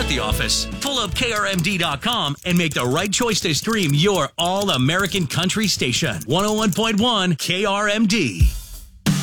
at the office. Pull up KRMD.com and make the right choice to stream your all-American country station. 101.1 KRMD.